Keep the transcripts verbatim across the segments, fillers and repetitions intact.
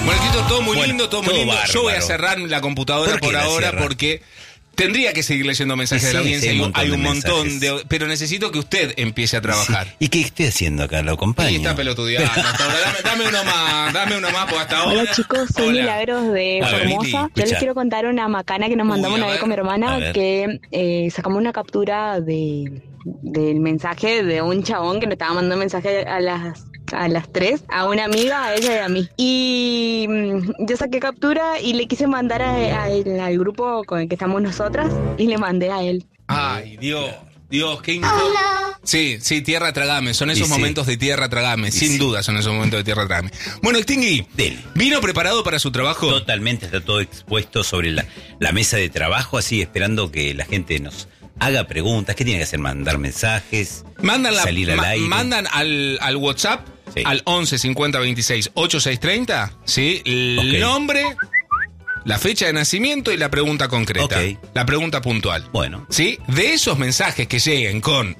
Bueno, Quito, todo muy Bueno, lindo, todo muy todo lindo. bárbaro. Yo voy a cerrar la computadora ¿Por qué por la ahora cierra? porque tendría que seguir leyendo mensajes Sí, de la sí, audiencia. hay un Hay, montón hay de un montón mensajes. de... Pero necesito que usted empiece a trabajar. Sí. ¿Y qué estoy haciendo acá? ¿Lo acompaño? Y está pelotudeando hasta ahora. Dame, dame uno más, dame uno más, porque hasta ahora... Hola chicos, soy Hola. Milagros de A ver, Formosa. Mili, Yo escucha. les quiero contar una macana que nos Uy, mandamos a una vez ver. con mi A hermana, ver. que eh, sacamos una captura de del mensaje de un chabón que le estaba mandando mensaje a las a las tres, a una amiga, a ella y a mí. Y mm, yo saqué captura y le quise mandar a, a él, al grupo con el que estamos nosotras, y le mandé a él. Ay, Dios, Dios, qué incómodo. Sí, sí, tierra tragame, son esos Y sí. momentos de tierra tragame, Y sin sí. duda son esos momentos de tierra tragame. Bueno, Stingy, Dele. ¿vino preparado para su trabajo? Totalmente, está todo expuesto sobre la, la mesa de trabajo, así esperando que la gente nos haga preguntas. ¿Qué tiene que hacer? Mandar mensajes, Mandan, la, salir al ma- aire. mandan al, al WhatsApp, Sí. al once cincuenta veintiséis ochenta y seis treinta, ¿sí? El Ok. nombre, la fecha de nacimiento y la pregunta concreta. Ok. La pregunta puntual. Bueno, ¿Sí? De esos mensajes que lleguen con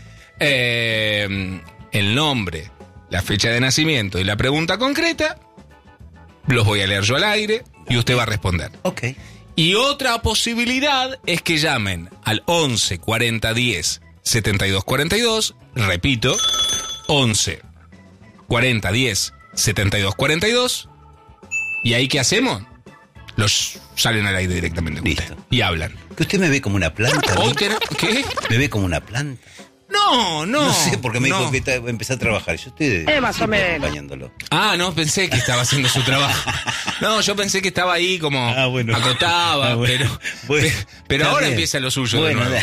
eh, el nombre, la fecha de nacimiento y la pregunta concreta, los voy a leer yo al aire y usted va a responder. ok. Y otra posibilidad es que llamen al once cuarenta diez setenta y dos cuarenta y dos, repito, once cuarenta diez setenta y dos cuarenta y dos, y ahí ¿qué hacemos? Los salen al aire directamente con Listo. usted y hablan. Que usted me ve como una planta. ¿no? Hoy tenemos- ¿Qué? Me ve como una planta. No, no. No, sé, porque me no. dijo que está- empecé a trabar. Yo estoy de, Eh, más o menos. acompañándolo. Ah, no, pensé que estaba haciendo su trabajo. No, yo pensé que estaba ahí como Ah, bueno. acotaba, Ah, bueno. pero, Bueno, pe- pero está ahora bien. empieza lo suyo Bueno, de nuevo.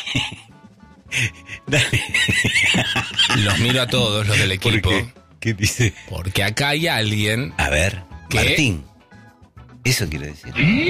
dale. Dale. Los miro a todos los del ¿Por equipo, qué? ¿Qué dice? porque acá hay alguien. A ver, ¿Qué? Martín. Eso quiero decir.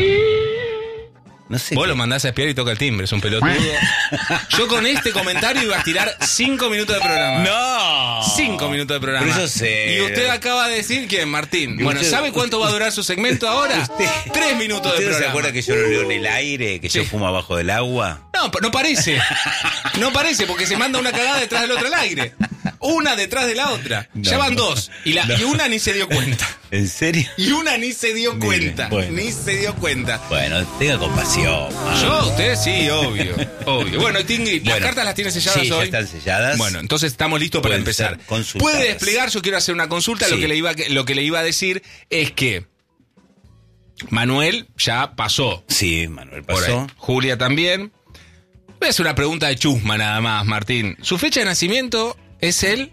No sé. Vos qué- lo mandás a espiar y toca el timbre, es un pelotudo. Yo con este comentario iba a estirar cinco minutos de programa. ¡No! Cinco minutos de programa. Pero yo sé. Y usted acaba de decir que Martín. Y Bueno, usted- ¿sabe cuánto va a durar su segmento ahora? Usted- Tres minutos de ¿Usted no programa. se acuerda que yo lo leo en el aire? Que yo Sí. fumo abajo del agua. No, no parece. No parece, porque se manda una cagada detrás del otro al aire. Una detrás de la otra. No, ya van no. dos. Y, la, No. y una ni se dio cuenta. ¿En serio? Y una ni se dio Mire, cuenta. bueno. Ni se dio cuenta. Bueno, tenga compasión. man. Yo, usted sí, obvio. Obvio. Bueno, Tingui, ¿las Bueno, cartas las tiene selladas sí, ya hoy? están selladas. Bueno, entonces estamos listos para Pueden empezar. ser consultadas. Puede desplegar, yo quiero hacer una consulta. Lo, Sí. que le iba, lo que le iba a decir es que Manuel ya pasó. Sí, Manuel Por pasó. ahí. Julia también. Voy a hacer una pregunta de chusma nada más, Martín. Su fecha de nacimiento es el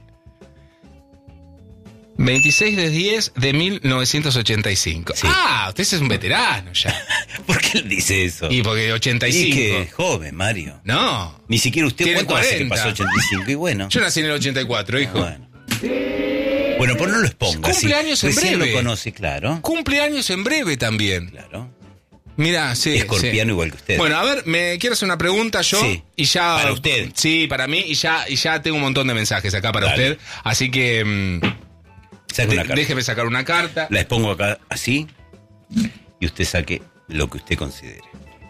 veintiséis de diez de mil novecientos ochenta y cinco. Sí. Ah, usted es un veterano ya. ¿Por qué él dice eso? Y porque ochenta y Y cinco. que es joven, Mario. No. Ni siquiera usted Tiene cuánto hace que cuarenta. pasó ochenta y cinco. Y bueno. Yo nací en el ochenta y cuatro, hijo. Bueno. Bueno, pues no lo exponga. Cumple sí. años en Recién breve. lo conoce, claro. Cumpleaños en breve también. Claro. Mira, sí. Escorpiano sí. igual que usted. Bueno, a ver, me quiero hacer una pregunta yo Sí. y ya. Para usted. Sí, para mí y ya y ya tengo un montón de mensajes acá para Dale. usted, así que mm, Saque de- una carta. déjeme sacar una carta. La expongo acá así y usted saque lo que usted considere.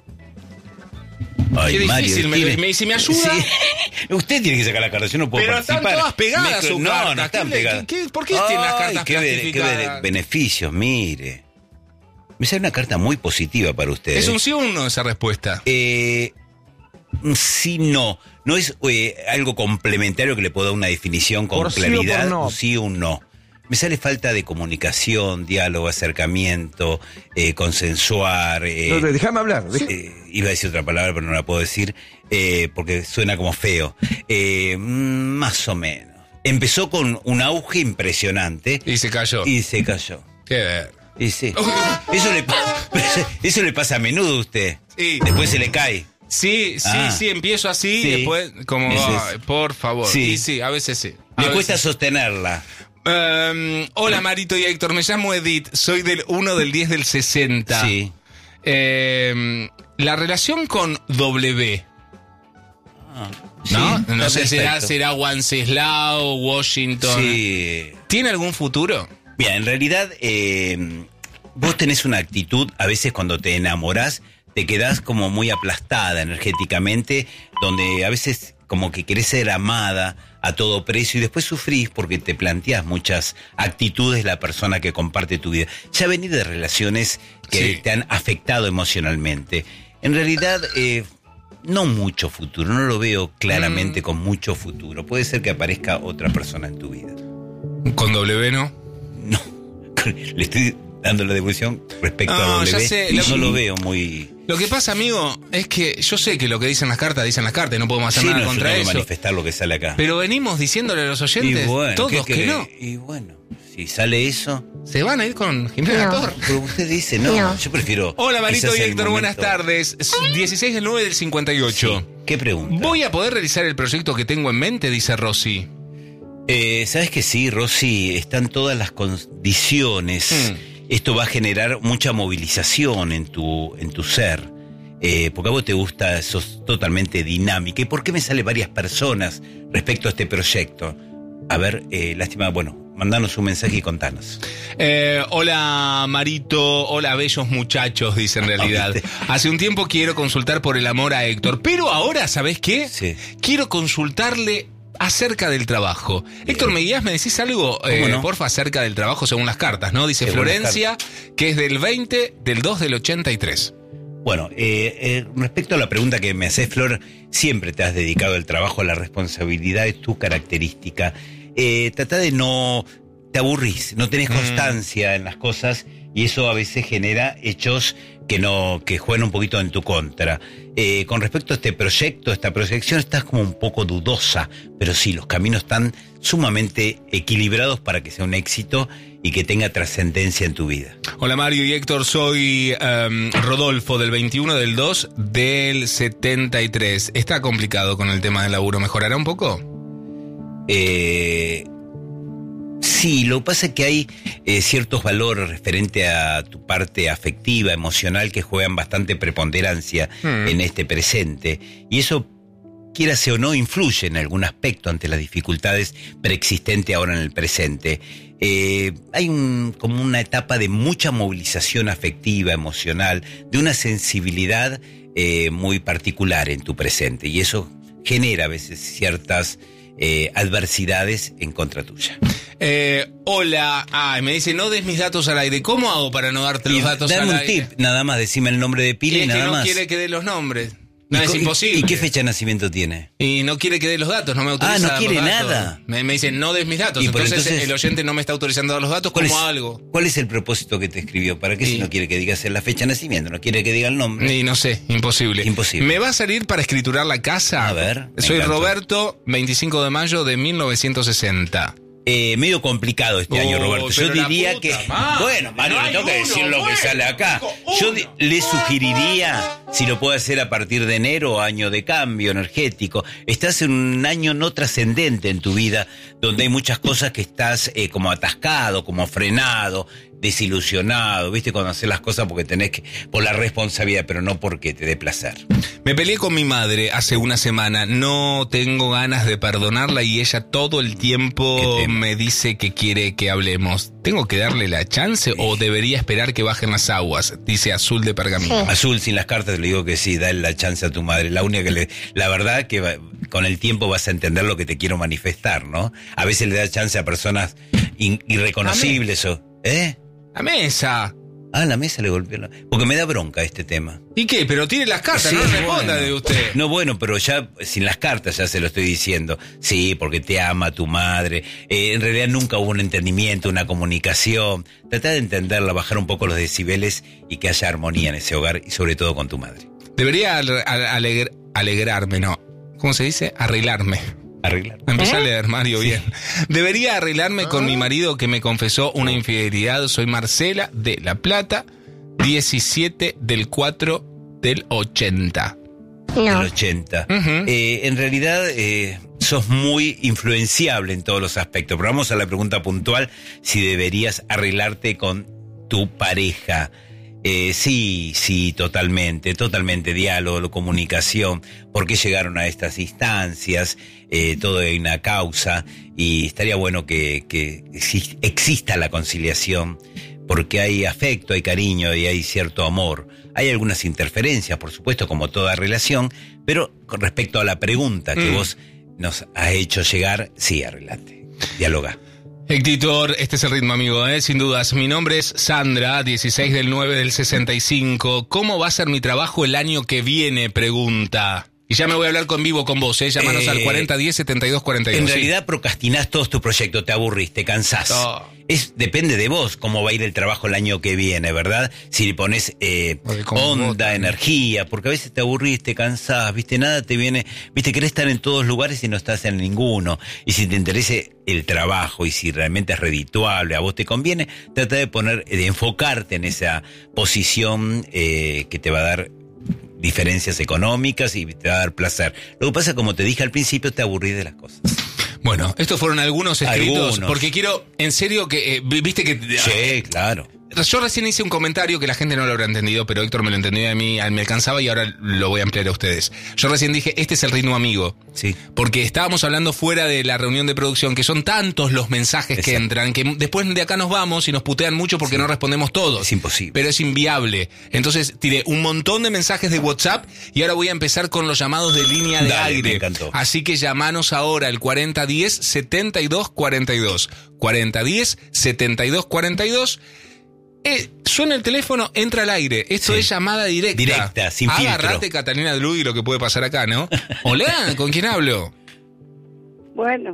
Ay, Qué Mario, difícil, me- tiene- me- si me ayuda. Sí. Usted tiene que sacar la carta, yo no puedo Pero participar. están todas pegadas Mezclo- sus No, cartas. no están ¿Qué le- pegadas. qué- por qué tiene las cartas qué, bene- qué plastificadas? bene- beneficios, mire. Me sale una carta muy positiva para usted. ¿Es ¿eh? un sí o un no esa respuesta? Eh, sí, no. No es eh, algo complementario que le pueda dar una definición con Por sí o por claridad. no. Un sí o un no. Me sale falta de comunicación, diálogo, acercamiento, eh, consensuar. eh, No, déjame hablar. deja- eh, iba a decir otra palabra, pero no la puedo decir, eh, porque suena como feo. Eh, mm, más o menos. Empezó con un auge impresionante Y se cayó. y se cayó. Qué ver. Y sí. Eso le, pa- eso le pasa a menudo a usted. Sí. Después se le cae. Sí, sí, Ah. sí, empiezo así Sí. y después como, Ese es. ay, por favor. Sí. Y sí, a veces sí. A Le veces cuesta sí. sostenerla. Um, hola Marito y Héctor, me llamo Edith, soy del uno del diez del sesenta. Sí. Eh, la relación con W, Sí, ¿no? está no sé, será, perfecto. será Wenceslao, Washington. Sí. ¿Tiene algún futuro? Mira, en realidad, eh, vos tenés una actitud, a veces cuando te enamorás, te quedás como muy aplastada energéticamente, donde a veces como que querés ser amada a todo precio y después sufrís porque te planteás muchas actitudes de la persona que comparte tu vida. Ya venís de relaciones que Sí. te han afectado emocionalmente. En realidad, eh, no mucho futuro, no lo veo claramente Mm. con mucho futuro. Puede ser que aparezca otra persona en tu vida. Con W, ¿no? No, le estoy dando la devolución respecto No, a ya W. sé, no lo- lo veo muy... Lo que pasa, amigo, es que yo sé que lo que dicen las cartas, dicen las cartas, y no podemos hacer Sí, nada no, yo contra tengo que eso. manifestar lo que sale acá. Pero venimos diciéndole a los y oyentes, bueno, todos ¿qué que querés? no. Y bueno, si sale eso... Se van a ir con Jimena No. Torre. Pero usted dice, no, No. yo prefiero... Hola, Marito quizás y el Héctor, buenas momento- tardes. dieciséis del nueve del cincuenta y Sí. ocho. ¿Qué pregunta? ¿Voy a poder realizar el proyecto que tengo en mente? Dice Rosy. Eh, ¿Sabes que sí, Rosy? Están todas las condiciones. Mm. Esto va a generar mucha movilización en tu, en tu ser. Eh, porque a vos te gusta, sos totalmente dinámica. ¿Y por qué me sale varias personas respecto a este proyecto? A ver, eh, lástima, bueno, mandanos un mensaje y contanos. Eh, hola, Marito. Hola, bellos muchachos, dice en realidad. ¿Viste? Hace un tiempo quiero consultar por el amor a Héctor. Pero ahora, ¿sabés qué? Sí. Quiero consultarle acerca del trabajo. Héctor, ¿me guías? ¿Me decís algo, eh, no? porfa, acerca del trabajo según las cartas, no? Dice Según las Florencia, que es del veinte del dos del ochenta y tres. Bueno, eh, eh, respecto a la pregunta que me haces, Flor, siempre te has dedicado al trabajo, a la responsabilidad, es tu característica. Eh, trata de no... Te aburrís, no tenés Mm. constancia en las cosas y eso a veces genera hechos que no que juegan un poquito en tu contra. Eh, con respecto a este proyecto, esta proyección, estás como un poco dudosa, pero sí, los caminos están sumamente equilibrados para que sea un éxito y que tenga trascendencia en tu vida. Hola, Mario y Héctor, soy em, Rodolfo del veintiuno del dos del setenta y tres. Está complicado con el tema del laburo. ¿Mejorará un poco? Eh, sí, lo que pasa es que hay eh, ciertos valores referente a tu parte afectiva, emocional, que juegan bastante preponderancia Hmm. en este presente. Y eso, quierase o no, influye en algún aspecto ante las dificultades preexistentes ahora en el presente. Eh, hay un, como una etapa de mucha movilización afectiva, emocional, de una sensibilidad eh, muy particular en tu presente. Y eso genera a veces ciertas eh, adversidades en contra tuya. Eh, hola, ay, me dice, no des mis datos al aire. ¿Cómo hago para no darte los Y datos dame al un aire? tip, nada más, decime el nombre de pila y, es que nada no más. quiere que dé los nombres. No, ¿Y es co- y- imposible. ¿Y qué fecha de nacimiento tiene? Y no quiere que dé los datos, no me autoriza Ah, no a dar quiere los datos. nada. Me, me dicen, no des mis datos. Y por Entonces, entonces- el oyente no me está autorizando a dar los datos ¿Cuál como es, algo. ¿Cuál es el propósito que te escribió? ¿Para qué Y- si no quiere que digas la fecha de nacimiento? ¿No quiere que diga el nombre? Y no sé, imposible. Imposible. ¿Me va a salir para escriturar la casa? A ver, me Soy encantó. Roberto, veinticinco de mayo de mil novecientos sesenta. Eh, medio complicado este Oh, año, Roberto. Yo pero la diría puta que... madre. Bueno, Mario, No le hay tengo que uno, decir lo que bueno, sale acá. chico, Yo uno. di- le sugeriría, si lo puede hacer a partir de enero, año de cambio energético. Estás en un año no trascendente en tu vida, donde hay muchas cosas que estás eh, como atascado, como frenado, desilusionado, ¿viste? Cuando haces las cosas porque tenés que... por la responsabilidad, pero no porque te dé placer. Me peleé con mi madre hace una semana. No tengo ganas de perdonarla y ella todo el tiempo Qué tema. me dice que quiere que hablemos. ¿Tengo que darle la chance o debería esperar que bajen las aguas? Dice Azul de Pergamino. Azul, sin las cartas, le digo que sí, dale la chance a tu madre. La única que le, la verdad que va- con el tiempo vas a entender lo que te quiero manifestar, ¿no? A veces le da chance a personas in- irreconocibles o, ¿eh? La mesa. Ah, la mesa le golpeó la... Porque me da bronca este tema. ¿Y qué? Pero tiene las cartas, Sí, no responda bueno. de usted. No, bueno, pero ya sin las cartas ya se lo estoy diciendo. Sí, porque te ama tu madre. Eh, en realidad nunca hubo un entendimiento, una comunicación. Trata de entenderla, bajar un poco los decibeles y que haya armonía en ese hogar y sobre todo con tu madre. Debería ale- alegr- alegrarme, no. ¿Cómo se dice? Arreglarme. Arreglar. Empecé a leer, Mario, bien. Debería arreglarme con mi marido que me confesó una infidelidad. Soy Marcela de La Plata, diecisiete del cuatro del ochenta. Del No. ochenta. Ujú. Eh, en realidad eh, sos muy influenciable en todos los aspectos. Pero vamos a la pregunta puntual, si deberías arreglarte con tu pareja. Eh, sí, sí, totalmente, totalmente. Diálogo, comunicación. ¿Por qué llegaron a estas instancias? Eh, todo hay una causa y estaría bueno que, que exi- exista la conciliación. porque hay afecto, hay cariño y hay cierto amor. Hay algunas interferencias, por supuesto, como toda relación, pero con respecto a la pregunta que mm. vos nos has hecho llegar, sí, adelante, dialoga. Héctor, este es el ritmo, amigo, ¿eh? Sin dudas. Mi nombre es Sandra, dieciséis del nueve del sesenta y cinco. ¿Cómo va a ser mi trabajo el año que viene? Pregunta. Y ya me voy a hablar con vivo con vos, ¿eh? Llámanos eh, al cuarenta diez setenta y dos cuarenta y dos. En ¿sí? realidad procrastinás todos tus proyectos, te aburrís, te cansás. Oh. Es, depende de vos cómo va a ir el trabajo el año que viene, ¿verdad? Si le pones eh, onda, vos, energía, porque a veces te aburrís, te cansás, ¿viste? Nada te viene, ¿viste? Querés estar en todos lugares y no estás en ninguno. Y si te interesa el trabajo y si realmente es redituable, a vos te conviene, trata de poner, de enfocarte en esa posición eh, que te va a dar diferencias económicas y te va a dar placer. Lo que pasa, como te dije al principio, te aburrís de las cosas. Bueno, estos fueron algunos escritos, algunos. Porque quiero, en serio, que eh, viste que... Sí, claro. Yo recién hice un comentario que la gente no lo habrá entendido, pero Héctor me lo entendió a mí, me alcanzaba y ahora lo voy a ampliar a ustedes. Yo recién dije, este es el ritmo, amigo. Sí. Porque estábamos hablando fuera de la reunión de producción, que son tantos los mensajes Exacto. que entran, que después de acá nos vamos y nos putean mucho porque sí. no respondemos todos. Es imposible. Pero es inviable. Entonces tiré un montón de mensajes de WhatsApp y ahora voy a empezar con los llamados de línea de Dale, aire. Me encantó. Así que llamanos ahora al cuarenta diez setenta y dos cuarenta y dos. cuarenta diez setenta y dos cuarenta y dos. Eh, suena el teléfono, entra al aire. Esto sí. es llamada directa. Directa, sin filtro. Agarrate, Catalina Dlugi, lo que puede pasar acá, ¿no? Hola, ¿con quién hablo? Bueno.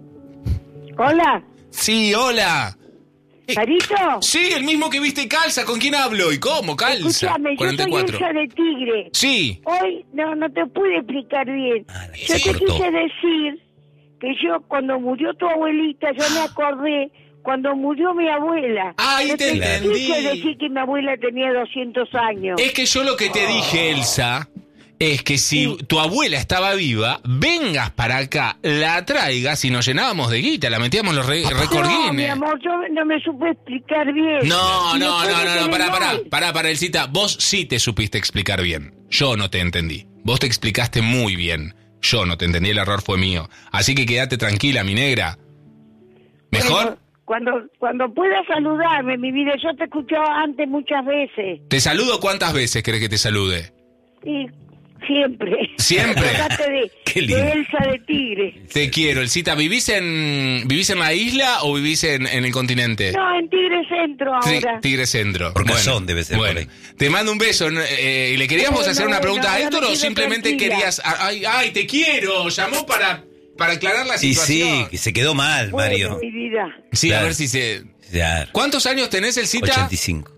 Hola. Sí, hola. ¿Carito? Sí, el mismo que viste calza. ¿Con quién hablo? ¿Y cómo? Calza. Escúchame, cuarenta y cuatro. Yo soy Elsa de Tigre. Sí. Hoy no, no te pude explicar bien. Ah, yo te cortó. quise decir que yo, cuando murió tu abuelita, yo me acordé cuando murió mi abuela. ¡Ay, te entendí! No quise decir que mi abuela tenía doscientos años. Es que yo lo que te dije, Elsa, es que si sí. tu abuela estaba viva, vengas para acá, la traigas y nos llenábamos de guita, la metíamos los re récord Guinness. No, mi amor, yo no me supe explicar bien. No, no, no, no, no, pará, pará, pará, pará, Elcita, vos sí te supiste explicar bien. Yo no te entendí. Vos te explicaste muy bien. Yo no te entendí, el error fue mío. Así que quédate tranquila, mi negra. ¿Mejor? Bueno, Cuando, cuando puedas saludarme, mi vida, yo te escuchaba antes muchas veces. ¿Te saludo cuántas veces querés que te salude? Sí, siempre. ¿Siempre? de, Qué lindo. De Elsa de Tigre. Te quiero, Elcita. ¿Vivís en vivís en la isla o vivís en, en el continente? No, en Tigre Centro ahora. Sí, Tigre Centro. Por bueno, cazón debe ser bueno. por ahí. Te mando un beso. Eh, ¿Le queríamos no, hacer no, una pregunta no, a Héctor no o simplemente tranquila. querías... Ay, ay, te quiero. Llamó para... Para aclarar la Y situación. sí, que se quedó mal, Bueno, Mario. mi vida. Sí, Claro. a ver si se... Claro. ¿Cuántos años tenés, Elcita? ochenta y cinco.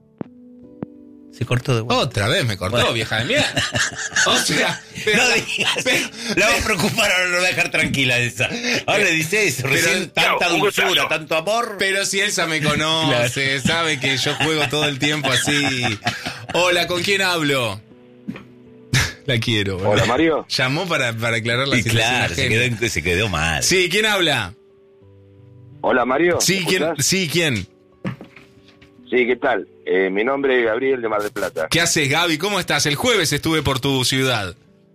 Se cortó de vuelta. Otra vez me cortó, Bueno. vieja de mierda. O sea... Pero, No digas. pero- La va a preocupar, ahora lo voy a dejar tranquila esa. Ahora le dice eso, Pero- recién tanta dulzura, tanto amor. Pero si Elsa me conoce, sabe que yo juego todo el tiempo así. Hola, ¿con quién hablo? La quiero. ¿verdad? Hola, Mario. Llamó para, para aclarar la Y situación claro, se ajena. quedó, se quedó mal. Sí, ¿quién habla? Hola, Mario. Sí, ¿Me ¿quién? escuchás? Sí, ¿quién? Sí, ¿qué tal? Eh, mi nombre es Gabriel de Mar del Plata. ¿Qué haces, Gaby? ¿Cómo estás? El jueves estuve por tu ciudad.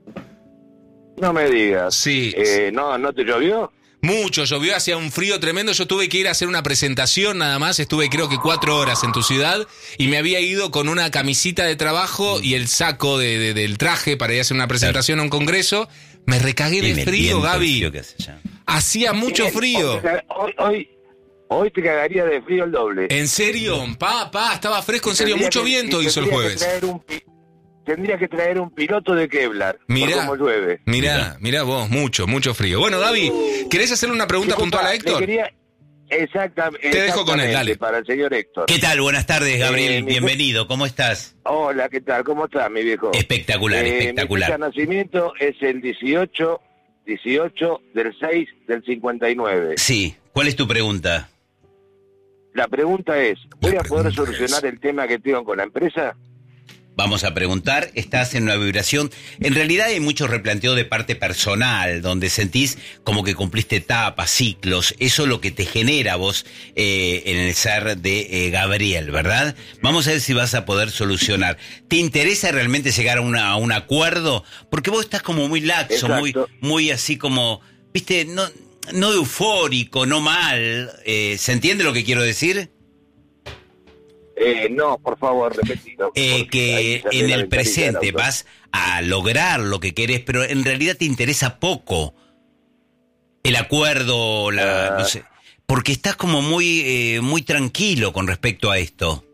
No me digas. Sí. Eh, ¿no, ¿No te llovió? Mucho, llovió, hacía un frío tremendo. Yo tuve que ir a hacer una presentación nada más. Estuve creo que cuatro horas en tu ciudad y me había ido con una camisita de trabajo y el saco de, de- del traje para ir a hacer una presentación a un congreso. Me recagué Tiene de el frío, viento, el Gaby. frío que hace ya. Hacía mucho Bien, frío. Hoy, hoy, hoy te cagaría de frío el doble. ¿En serio? Pa, pa, estaba fresco, en serio. Tendría Mucho que- viento y hizo el tendría que jueves. traer un pi- Tendría que traer un piloto de Kevlar. por Mirá, cómo llueve. mirá, mirá vos, mucho, mucho frío. Bueno, Gaby, ¿querés hacerle una pregunta Disculpa, puntual a le Héctor? quería- Exactamente. Te dejo con él, exactamente, dale. Para el señor Héctor. ¿Qué tal? Buenas tardes, Gabriel. Eh, mi- Bienvenido. ¿Cómo estás? Hola, ¿qué tal? ¿Cómo estás, mi viejo? Espectacular, Eh, Mi fecha espectacular. de nacimiento es el dieciocho, dieciocho del seis del cincuenta y nueve. Sí. ¿Cuál es tu pregunta? La pregunta es, ¿voy La a poder pregunta solucionar es- el tema que tengo con la empresa? Vamos a preguntar, estás en una vibración. En realidad hay mucho replanteo de parte personal, donde sentís como que cumpliste etapas, ciclos. Eso es lo que te genera vos eh, en el ser de eh, Gabriel, ¿verdad? Vamos a ver si vas a poder solucionar. ¿Te interesa realmente llegar a, una, a un acuerdo? Porque vos estás como muy laxo, muy, Exacto. muy así como, viste, no, no eufórico, no mal. Eh, ¿Se entiende lo que quiero decir? Eh, no, por favor, repetilo. Eh, que en el presente vas a lograr lo que querés, pero en realidad te interesa poco el acuerdo, la, Ah. no sé, porque estás como muy, eh, muy tranquilo con respecto a esto.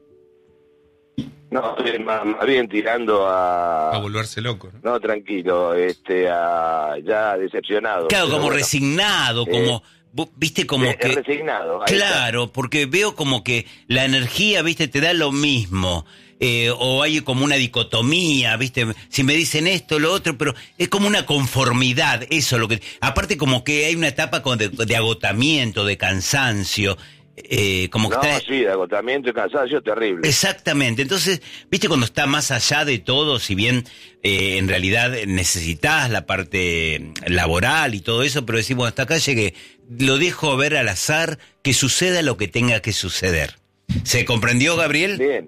No, estoy más, más bien tirando a... A volverse loco, ¿no? No, tranquilo, este, a, ya decepcionado. Claro, Pero como bueno, resignado, eh, como, vos, viste, como eh, que... resignado. ahí Claro, porque veo como que la energía, viste, te da lo mismo. Eh, o hay como una dicotomía, viste, si me dicen esto, lo otro, pero es como una conformidad, eso lo que... Aparte como que hay una etapa con de, de agotamiento, de cansancio, eh, como que No, está... sí, de agotamiento y cansancio terrible. Exactamente, entonces, viste, cuando está más allá de todo, si bien eh, en realidad necesitas la parte laboral y todo eso, pero decís, bueno, hasta acá llegué, lo dejo ver al azar, que suceda lo que tenga que suceder. ¿Se comprendió, Gabriel? Bien,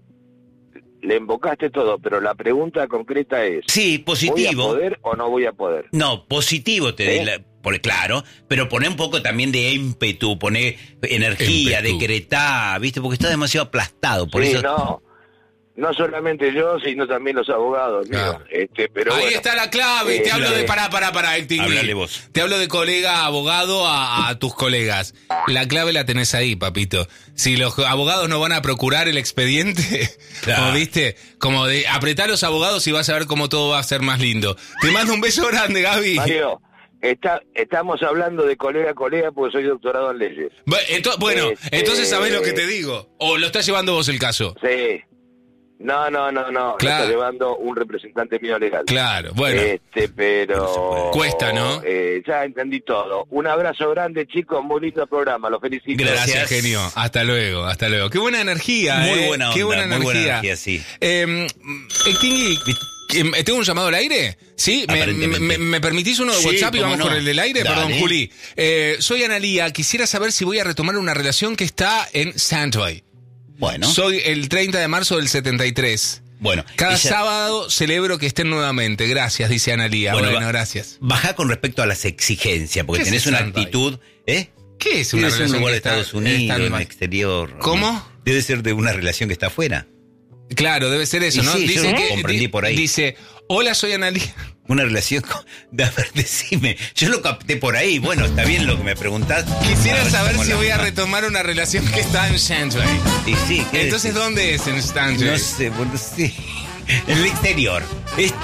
le invocaste todo, pero la pregunta concreta es... Sí, positivo. ¿Voy a poder o no voy a poder? No, positivo te ¿Eh? di la- por, claro, pero poné un poco también de ímpetu, poné energía, Ímpetu. decretá, viste, porque está demasiado aplastado, por sí, eso... no. No solamente yo, sino también los abogados. Claro. míos. Este, pero Ahí bueno, está la clave. eh, Te hablo claro. de... Pará, pará, pará. Tingui. Háblale vos. Te hablo de colega abogado a, a tus colegas. La clave la tenés ahí, papito. Si los abogados no van a procurar el expediente, Claro. como viste, como de apretar los abogados y vas a ver cómo todo va a ser más lindo. Te mando un beso grande, Gaby. Mario, está, estamos hablando de colega a colega porque soy doctorado en leyes. Bu- ento- Bueno, Este- entonces sabés lo que te digo. O lo estás llevando vos el caso. Sí. No, no, no, no. Claro. Lo está llevando un representante mío legal. Claro, bueno. Este, pero... Cuesta, ¿no? Eh, ya entendí todo. Un abrazo grande, chicos. Muy lindo programa. Los felicito. Gracias. Gracias, genio. Hasta luego, hasta luego. Qué buena energía, Muy eh. buena Qué onda, buena muy buena energía. energía, sí. Eh, eh, Tingui, eh, ¿tengo un llamado al aire? ¿Sí? ¿Me, Aparentemente. me- me permitís uno de Sí, WhatsApp y cómo vamos no. con el del aire? Dale. Perdón, Juli. Eh, soy Analía. Quisiera saber si voy a retomar una relación que está en Sandway. Bueno, Soy el treinta de marzo del setenta y tres. bueno. Cada ella- sábado celebro que estén nuevamente. Gracias, dice Analía. Bueno, Bueno, va- gracias. Bajá con respecto a las exigencias, porque ¿Qué es tenés una stand-by? actitud, ¿eh? ¿Qué es una Debe ser relación un lugar que de está Estados en Unidos, en el stand-by? exterior. ¿Cómo? Debe ser de una relación que está afuera. Claro, debe ser eso, Y ¿no? sí, yo Dice lo que comprendí di- por ahí. Dice, hola, soy Analía. Una relación con... A ver, decime. Yo lo capté por ahí. Bueno, está bien lo que me preguntás. Quisiera A ver saber cómo si la- voy a retomar una relación que está en Sandway. Y sí, ¿qué Entonces, decís? ¿dónde es en Sandway? No sé, bueno, sí. En el exterior. Es-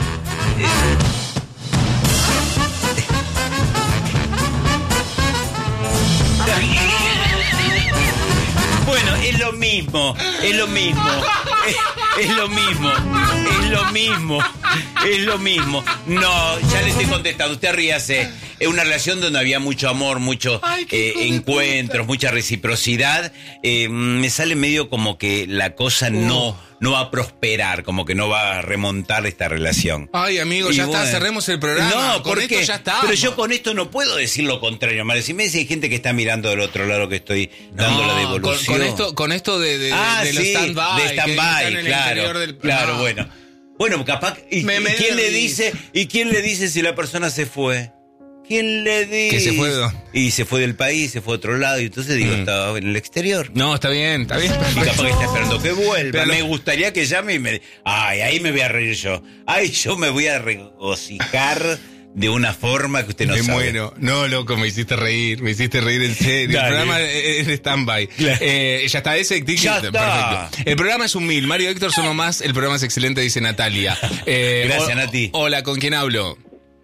Bueno, es lo mismo, es lo mismo, es, es lo mismo, es lo mismo, es lo mismo. No, ya le estoy contestando, usted ríase. Es una relación donde había mucho amor, muchos Ay, qué hijo de encuentros, mucha reciprocidad. Eh, me sale medio como que la cosa no, no va a prosperar, como que no va a remontar esta relación. Ay, amigo, Y ya bueno. está, cerremos el programa. No, con ¿por esto qué? ya está. Pero yo con esto no puedo decir lo contrario, Mario. Si me dice hay gente que está mirando del otro lado que estoy dando la con, devolución. con esto, con esto de, de, ah, de los sí, stand-by. de que están stand-by, en el claro. interior del- Claro, No. bueno. Bueno, capaz. ¿Y, Me- y me quién le dio dice? ¿Y quién le dice si la persona se fue? ¿Quién le dice? Que se fue de dónde? Y se fue del país, se fue a otro lado, y entonces digo, Mm. estaba en el exterior. No, está bien, está bien. Y capaz que está esperando que vuelva. Pero lo- Me gustaría que llame y me... Ay, ahí me voy a reír yo. Ay, yo me voy a regocijar de una forma que usted no Me sabe. muero. No, loco, me hiciste reír, me hiciste reír en serio. Dale. El programa es de stand-by. Eh, ya está ese ticket. Ya está. Perfecto. El programa es un mil. Mario y Héctor somos más. El programa es excelente, dice Natalia. Eh, Gracias, o- Nati. Hola, ¿con quién hablo?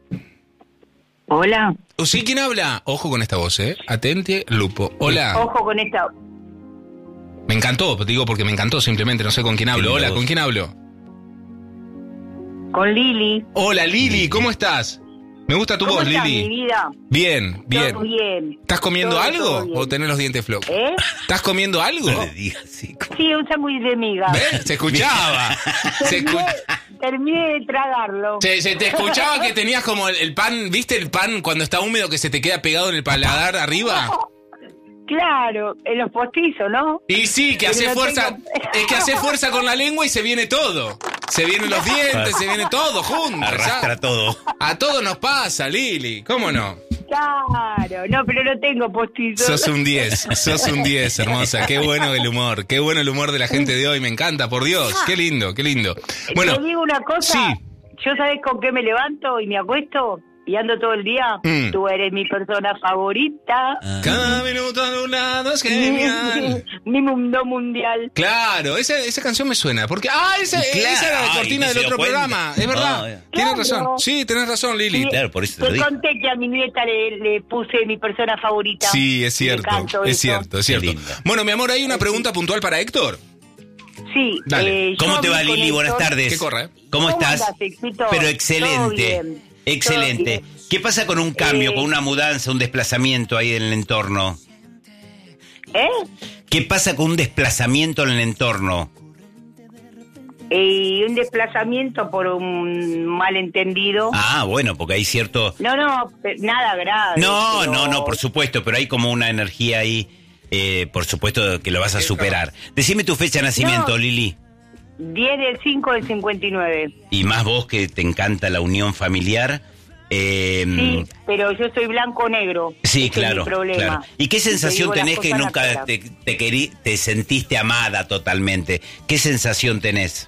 Hola. Oh, ¿Sí? ¿Quién habla? Ojo con esta voz, ¿eh? Atente, Lupo. Hola. Ojo con esta. Me encantó, te digo porque me encantó simplemente, no sé con quién hablo. linda Hola, voz. ¿con quién hablo? Con Lili. Hola, Lili, ¿cómo estás? Me gusta tu ¿Cómo voz, estás, Lili. mi vida? Bien, bien. Todo bien. ¿Estás comiendo Todo, algo todo bien. o tenés los dientes flojos? ¿Eh? ¿Estás comiendo algo? No le digas así. Sí, un sándwich de miga. ¿Ves? Se escuchaba. Se, escu- Terminé, terminé de tragarlo. se- se te escuchaba que tenías como el, el pan, ¿viste el pan cuando está húmedo que se te queda pegado en el paladar arriba? Claro, en los postizos, ¿no? Y sí, que Pero hace no fuerza, tengo- es que hace fuerza con la lengua y se viene todo. Se vienen los dientes, se viene todo junto. Arrastra ya. todo. A todos nos pasa, Lili, ¿cómo no? Claro. Claro, no, pero no tengo postizo. Sos un diez, sos un diez, hermosa. Qué bueno el humor, qué bueno el humor de la gente de hoy. Me encanta, por Dios. Qué lindo, qué lindo. Bueno, te digo una cosa. sí. Yo, ¿sabés con qué me levanto y me acuesto? Y ando todo el día. Mm. Tú eres mi persona favorita. Ah. Cada minuto a un lado es genial. Mi mundo mundial. Claro, esa, esa canción me suena. Porque, ah, esa, Claro, esa era la ay, cortina no del se dio otro cuenta. programa. Es verdad. Ah, Tienes claro. razón. Sí, tenés razón, Lili. Sí. Claro, por eso te lo Te digo. conté que a mi nieta le, le puse mi persona favorita. Sí, es cierto. Le canto Es eso. cierto, es Qué cierto. linda. Bueno, mi amor, ¿hay una pregunta puntual para Héctor? Sí. Dale. eh, ¿Cómo yo te va, hablé con Lili? Buenas Héctor. tardes. Que corra, ¿eh? ¿Cómo ¿Cómo estás? andás, Éxito? Pero Todo excelente. bien, Excelente. todo bien. ¿Qué pasa con un cambio, Eh, con una mudanza, un desplazamiento ahí en el entorno? ¿Eh? ¿Qué pasa con un desplazamiento en el entorno? Y un desplazamiento por un malentendido. Ah, bueno, porque hay cierto... No, no, pe- nada grave. No, pero- no, no, por supuesto, pero hay como una energía ahí, eh, por supuesto que lo vas a superar. Decime tu fecha de nacimiento, No. Lili. diez del cinco del cincuenta y nueve. Y más vos que te encanta la unión familiar. eh, Sí, pero yo soy blanco-negro. Sí, Ese claro, es mi problema. claro. ¿Y qué Te sensación digo las tenés que cosas a la nunca cara. te, te, querí- te sentiste amada totalmente? ¿Qué sensación tenés?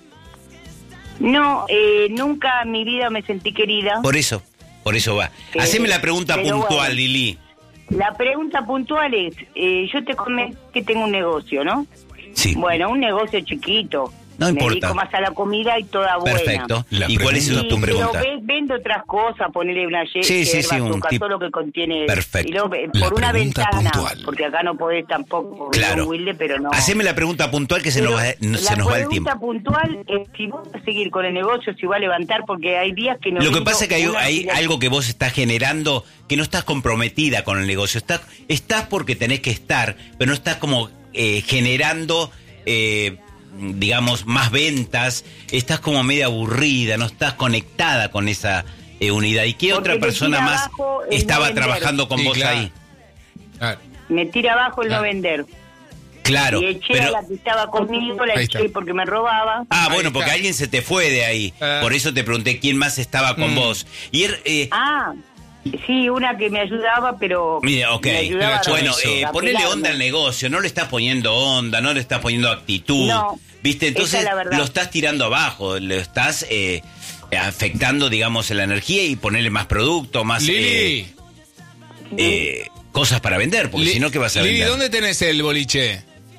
No, eh, nunca en mi vida me sentí querida. Por eso, por eso va. Eh, Haceme la pregunta pero puntual, bueno. Lili. La pregunta puntual es, eh, yo te comenté que tengo un negocio, ¿no? Sí. Bueno, un negocio chiquito. No Me importa. dedico más a la comida y toda buena. Perfecto. La ¿Y cuál es pregunta tu Sí, pregunta? pero ve- vendo otras cosas, ponerle una ye- Sí, sí, hierba, sí, un azúcar, tipo- todo lo que contiene. Perfecto. Y luego, eh, La por una pregunta ventana, puntual. porque acá no podés tampoco, Claro. Wilde, pero no. Haceme la pregunta puntual que se Pero nos va, no- se la nos va el tiempo. pregunta puntual es si vos vas a seguir con el negocio, si va a levantar, porque hay días que no. Lo que vendo pasa es que hay, una hay fila- algo que vos estás generando que no estás comprometida con el negocio. Estás, estás porque tenés que estar, pero no estás como eh, generando, eh, digamos, más ventas. Estás como medio aburrida, no estás conectada con esa eh, unidad. ¿Y qué Porque otra me persona tira más abajo el estaba no vender. trabajando con Sí, vos claro. ahí? Ah, Me tira abajo el Claro. no vender. Claro, Y eché pero... a la que estaba conmigo, la Ahí eché está. porque me robaba. Ah, Ahí bueno, está. porque alguien se te fue de ahí. Ah. Por eso te pregunté quién más estaba con Mm. vos. Y er- eh, Ah, sí, una que me ayudaba, pero. Mira, ok. me ayudaba Era Bueno, chorizo. eh, a ponele pelarme. onda al negocio, no le estás poniendo onda, no le estás poniendo actitud. No, ¿Viste? esa Entonces es la verdad. lo estás tirando abajo, lo estás eh, afectando, digamos, en la energía y ponerle más producto, más eh, Lili, eh, cosas para vender, porque Li- si no, ¿qué vas a Lili, vender? ¿dónde tenés el boliche?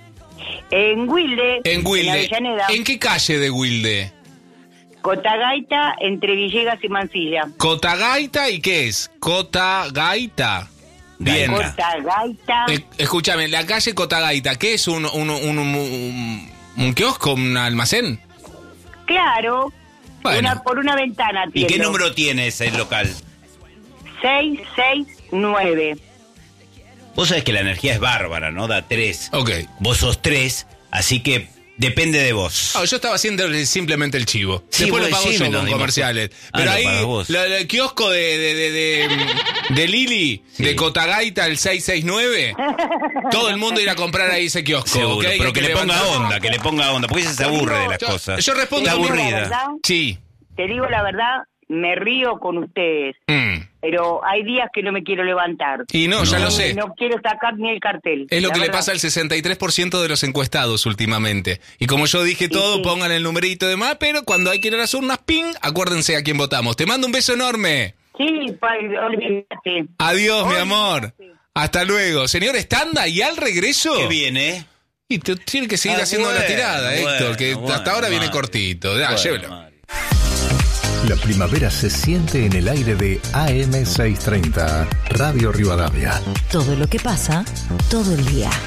En Wilde. En Wilde. Avellaneda. ¿En qué calle de Wilde? Cotagaita, entre Villegas y Mansilla. ¿Cotagaita y qué es? Cotagaita. Bien. Gaita. Cotagaita. Eh, escúchame, la calle Cotagaita, ¿qué es? ¿Un, un, un, un, un- un kiosco, un almacén? Claro. Bueno. Una, por una ventana ¿Y qué atiendo. número tienes el local? seis seis nueve. Vos sabés que la energía es bárbara, ¿no? Da tres. Ok. Vos sos tres, así que depende de vos. Ah, yo estaba haciendo simplemente el chivo. Sí, Después lo vos pago yo decímelo, con Dima. comerciales. Ah, Pero lo ahí, pagás vos. la- la- el kiosco de, de, de, de, de Lili, Sí. de Cotagaita, el seis seis nueve, todo el mundo irá a comprar ahí ese kiosco. Seguro, ¿ok? pero Hay que, le ponga levantar- onda, que le ponga onda, porque ella se aburre de las Yo- cosas. yo respondo Está lo mismo. aburrida. ¿Verdad? Sí. Te digo la verdad, me río con ustedes. Mm. Pero hay días que no me quiero levantar. Y no, ya No. lo sé. No quiero sacar ni el cartel. Es lo la que le verdad. pasa al sesenta y tres por ciento de los encuestados últimamente. Y como yo dije todo, sí. pongan el numerito de más, pero cuando hay que ir a las urnas, ping, acuérdense a quién votamos. Te mando un beso enorme. Sí, pa- olvídate. Adiós, mi Olvídate. amor. Hasta luego. Señor Estanda, y al regreso... ¿Qué viene? Y te tiene que seguir Ah, haciendo la bueno, tirada, bueno, Héctor, que bueno, hasta ahora viene Mario. cortito. Ya, Bueno, llévelo. Mario. La primavera se siente en el aire de A M seiscientos treinta, Radio Rivadavia. Todo lo que pasa, todo el día.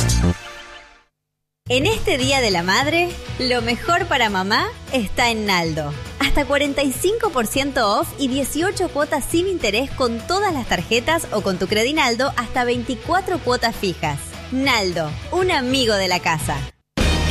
En este Día de la Madre, lo mejor para mamá está en Naldo. Hasta cuarenta y cinco por ciento off y dieciocho cuotas sin interés con todas las tarjetas o con tu Credinaldo hasta veinticuatro cuotas fijas. Naldo, un amigo de la casa.